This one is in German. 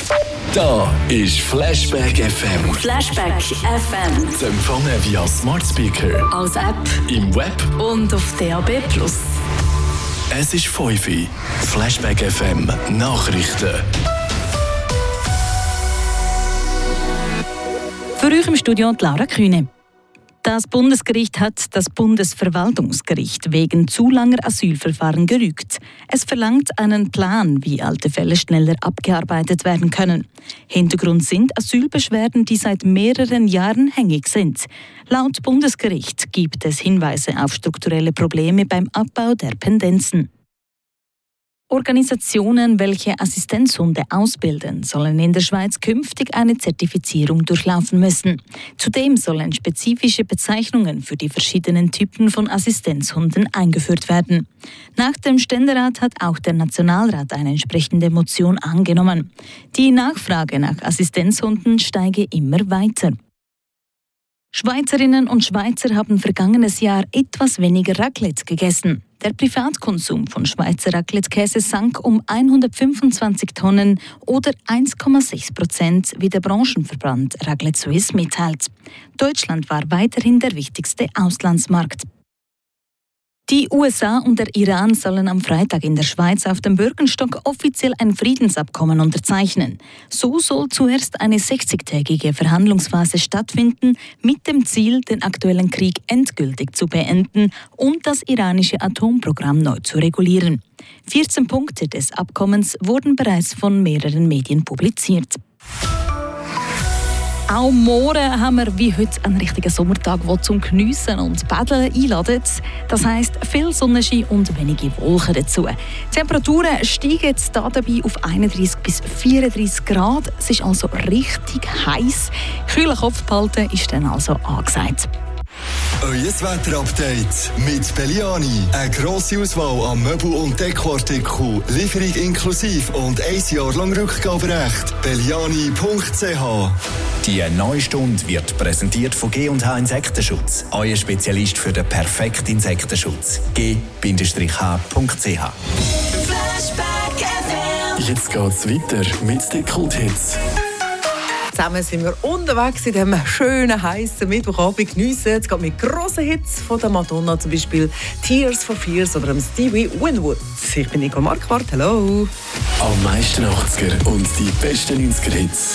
Da ist Flashback FM. Flashback FM. Zu empfangen via Smart Speaker, Als App im Web. und auf DAB+. Es ist 5 Uhr. Flashback FM Nachrichten. Für euch im Studio Lara Kühne. Das Bundesgericht hat das Bundesverwaltungsgericht wegen zu langer Asylverfahren gerügt. Es verlangt einen Plan, wie alte Fälle schneller abgearbeitet werden können. Hintergrund sind Asylbeschwerden, die seit mehreren Jahren hängig sind. Laut Bundesgericht gibt es Hinweise auf strukturelle Probleme beim Abbau der Pendenzen. Organisationen, welche Assistenzhunde ausbilden, sollen in der Schweiz künftig eine Zertifizierung durchlaufen müssen. Zudem sollen spezifische Bezeichnungen für die verschiedenen Typen von Assistenzhunden eingeführt werden. Nach dem Ständerat hat auch der Nationalrat eine entsprechende Motion angenommen. Die Nachfrage nach Assistenzhunden steige immer weiter. Schweizerinnen und Schweizer haben vergangenes Jahr etwas weniger Raclette gegessen. Der Privatkonsum von Schweizer Raclette-Käse sank um 125 Tonnen oder 1,6%, wie der Branchenverband Raclette Suisse mitteilt. Deutschland war weiterhin der wichtigste Auslandsmarkt. Die USA und der Iran sollen am Freitag in der Schweiz auf dem Bürgenstock offiziell ein Friedensabkommen unterzeichnen. So soll zuerst eine 60-tägige Verhandlungsphase stattfinden, mit dem Ziel, den aktuellen Krieg endgültig zu beenden und das iranische Atomprogramm neu zu regulieren. 14 Punkte des Abkommens wurden bereits von mehreren Medien publiziert. Auch morgen haben wir wie heute einen richtigen Sommertag, der zum Geniessen und Paddeln einladet. Das heisst, viel Sonnenschein und wenige Wolken dazu. Die Temperaturen steigen jetzt dabei auf 31 bis 34 Grad. Es ist also richtig heiß. Kühler Kopf behalten ist dann also angesagt. Euer Wetterupdate mit Belliani. Eine grosse Auswahl an Möbel- und Dekoartikeln, Lieferung inklusive und 1 Jahr lang Rückgaberecht. Belliani.ch. Die neue Stunde wird präsentiert von G&H Insektenschutz. Euer Spezialist für den perfekten Insektenschutz. g-h.ch. Jetzt geht's weiter mit den Kulthits. Zusammen sind wir unterwegs in diesem schönen, heißen Mittwochabend geniessen. Es geht mit grossen Hits von der Madonna, zum Beispiel «Tears for Fears» oder Stevie Winwood. Ich bin Nico Marquardt, hallo. Am meisten 80er und die besten 90er Hits.